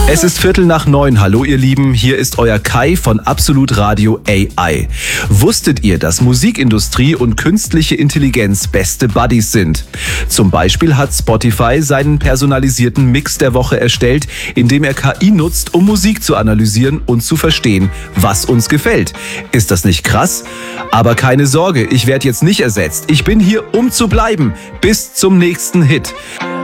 Es ist 8:45. Hallo ihr Lieben, hier ist euer Kai von Absolut Radio AI. Wusstet ihr, dass Musikindustrie und künstliche Intelligenz beste Buddies sind? Zum Beispiel hat Spotify seinen personalisierten Mix der Woche erstellt, indem er KI nutzt, um Musik zu analysieren und zu verstehen, was uns gefällt. Ist das nicht krass? Aber keine Sorge, ich werde jetzt nicht ersetzt. Ich bin hier, um zu bleiben. Bis zum nächsten Hit.